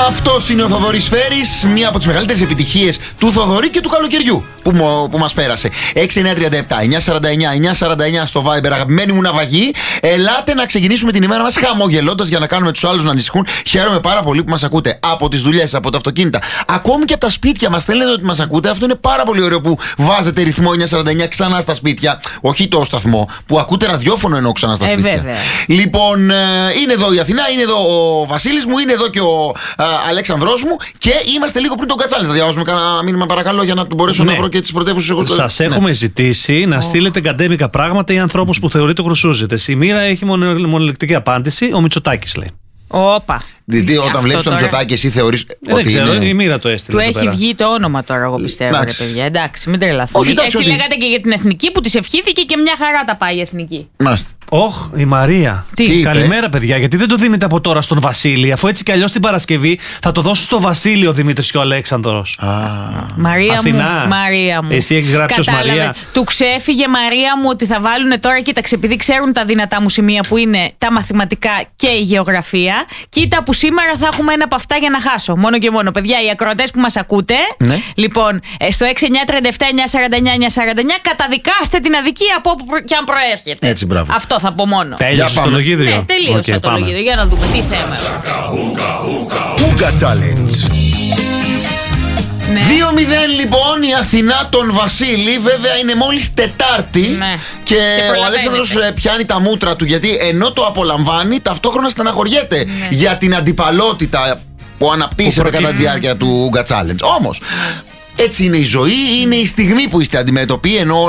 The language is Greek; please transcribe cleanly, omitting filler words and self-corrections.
Αυτός είναι ο Θοδωρής Φέρης, μία από τις μεγαλύτερες επιτυχίες του Θοδωρή και του καλοκαιριού που μας πέρασε. 6937-949-949 στο Viber, αγαπημένοι μου ναυαγοί. Ελάτε να ξεκινήσουμε την ημέρα μας χαμογελώντας για να κάνουμε τους άλλους να ανησυχούν. Χαίρομαι πάρα πολύ που μας ακούτε από τις δουλειές, από τα αυτοκίνητα, ακόμη και από τα σπίτια μας. Θέλετε ότι μας ακούτε. Αυτό είναι πάρα πολύ ωραίο που βάζετε ρυθμό 949 ξανά στα σπίτια. Όχι το σταθμό, που ακούτε ραδιόφωνο ενώ ξανά στα σπίτια. Βέβαια. Λοιπόν, είναι εδώ η Αθηνά, είναι εδώ ο Βασίλης μου, είναι εδώ και ο Αλέξανδρος μου και είμαστε λίγο πριν τον Κατσάλη. Θα διαβάσουμε κανένα μήνυμα παρακαλώ για να μπορέσω να βρω και τις πρωτεύουσες εγώ. Σας έχουμε ζητήσει να στείλετε καντέμικα πράγματα ή ανθρώπους που θεωρείτε χρυσούζητες. Η Μοίρα έχει μονολεκτική απάντηση. Ο Μητσοτάκης λέει. Όπα. Δηλαδή, όταν βλέπεις τον Μητσοτάκη, εσύ θεωρείς ότι ξέρω, είναι. η Μοίρα το έστειλε. Του έχει βγει το όνομα τώρα, εγώ πιστεύω, ρε παιδιά. Εντάξει, μην τρελαθούμε. Έτσι λέγατε και για την εθνική που της ευχήθηκε και μια χαρά τα πάει η εθνική. Μάλιστα. Ωχ, η Μαρία. Τι Καλημέρα, παιδιά. Γιατί δεν το δίνετε από τώρα στον Βασίλη, αφού έτσι κι αλλιώς την Παρασκευή θα το δώσω στο Βασίλη ο Δημήτρης και ο Αλέξανδρος. Μαρία Αθηνά. μου, Μαρία μου. Εσύ έχεις γράψει ως Μαρία. Του ξέφυγε, Μαρία μου, ότι θα βάλουν τώρα, κοίταξε, επειδή ξέρουν τα δυνατά μου σημεία που είναι τα μαθηματικά και η γεωγραφία. Κοίτα που σήμερα θα έχουμε ένα από αυτά για να χάσω. Μόνο και μόνο. Παιδιά, οι ακροατές που μας ακούτε, ναι. Λοιπόν, στο 6937-949-949 καταδικάστε την αδικία από όπου και αν προέρχεται. Έτσι, μπράβο. Αυτό θα πω μόνο. Τέλειωσε το λογίδριο. Ναι, τελείωσε το λογίδριο. Για να δούμε τι θέμα. Ούγκα Challenge. Ναι. 2-0 λοιπόν η Αθηνά τον Βασίλη. Βέβαια είναι μόλις Τετάρτη. Ναι. Και ο Αλέξανδρος πιάνει τα μούτρα του, γιατί ενώ το απολαμβάνει, ταυτόχρονα στεναχωριέται για την αντιπαλότητα που αναπτύσσεται κατά τη διάρκεια του Ούγκα Challenge. Όμως, έτσι είναι η ζωή, είναι η στιγμή που είστε αντιμέτωποι, ενώ